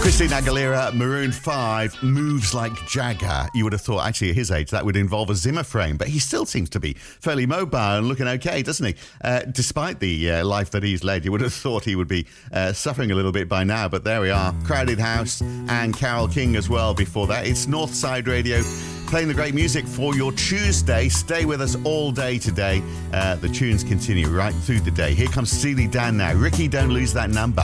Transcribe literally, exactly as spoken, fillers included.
Christina Aguilera, Maroon five, moves like Jagger. You would have thought, actually, at his age, that would involve a Zimmer frame, but he still seems to be fairly mobile and looking okay, doesn't he? Uh, despite the uh, life that he's led, you would have thought he would be uh, suffering a little bit by now, but there we are. Crowded House and Carole King as well before that. It's Northside Radio, playing the great music for your Tuesday. Stay with us all day today. Uh, the tunes continue right through the day. Here comes Steely Dan now. Ricky, don't lose that number.